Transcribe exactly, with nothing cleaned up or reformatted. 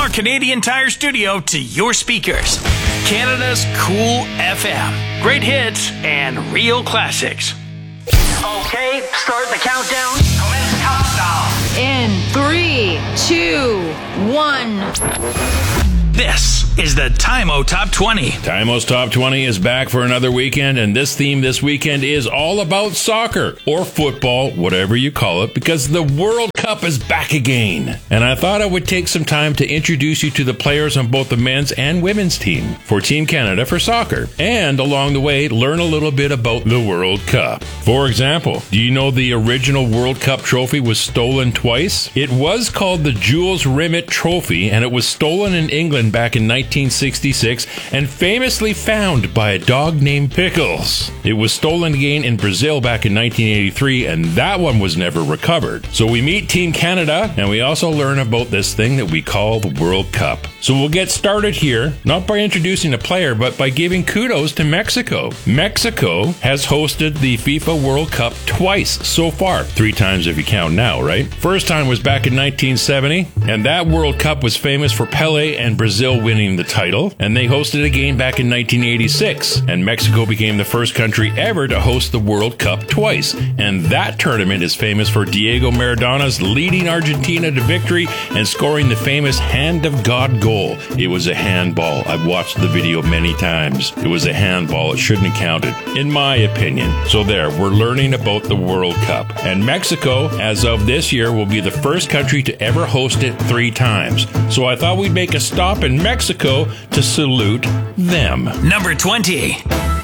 our Canadian Tire studio to your speakers. Canada's Cool F M. Great hits and real classics. Okay, start the countdown. Commence countdown. In three, two, one. This is the Time-O Top twenty. Time-O's Top twenty is back for another weekend, and this theme this weekend is all about soccer, or football, whatever you call it, because the World Cup is back again. And I thought I would take some time to introduce you to the players on both the men's and women's team for Team Canada for soccer, and along the way, learn a little bit about the World Cup. For example, do you know the original World Cup trophy was stolen twice? It was called the Jules Rimet Trophy, and it was stolen in England back in nineteen sixty-six and famously found by a dog named Pickles. It was stolen again in Brazil back in nineteen eighty-three, and that one was never recovered. So we meet Team Canada, and we also learn about this thing that we call the World Cup. So we'll get started here, not by introducing a player, but by giving kudos to Mexico. Mexico has hosted the FIFA World Cup twice so far, three times if you count now, right? First time was back in nineteen seventy, and that World Cup was famous for Pelé and Brazil winning the title, and they hosted again back in nineteen eighty-six, and Mexico became the first country ever to host the World Cup twice, and that tournament is famous for Diego Maradona's leading Argentina to victory and scoring the famous Hand of God goal. It was a handball. I've watched the video many times. It was a handball. It shouldn't have counted, in my opinion. So there, we're learning about the World Cup, and Mexico, as of this year, will be the first country to ever host it three times. So I thought we'd make a stop in Mexico to salute them. Number twenty.